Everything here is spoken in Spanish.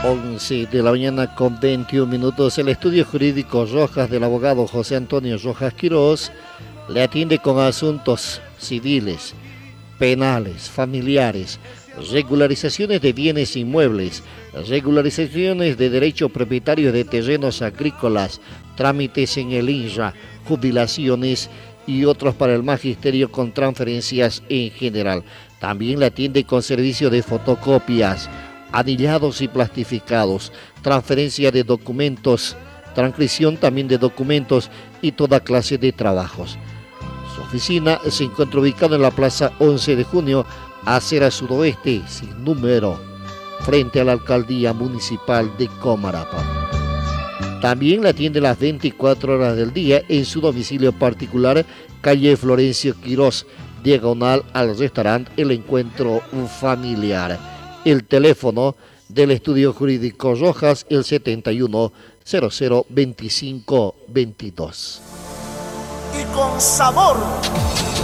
11 de la mañana con 21 minutos. El estudio jurídico Rojas del abogado José Antonio Rojas Quiroz le atiende con asuntos civiles, penales, familiares, regularizaciones de bienes inmuebles, regularizaciones de derecho propietario de terrenos agrícolas, trámites en el INRA, jubilaciones y otros para el magisterio con transferencias en general. También le atiende con servicio de fotocopias, anillados y plastificados, transferencia de documentos, transcripción también de documentos y toda clase de trabajos. Su oficina se encuentra ubicada en la Plaza 11 de Junio, acera sudoeste, sin número, frente a la Alcaldía Municipal de Comarapa. También la atiende las 24 horas del día en su domicilio particular, calle Florencio Quiroz, diagonal al restaurante El Encuentro Familiar. El teléfono del estudio jurídico Rojas, el 71 00 25 22. Y con sabor.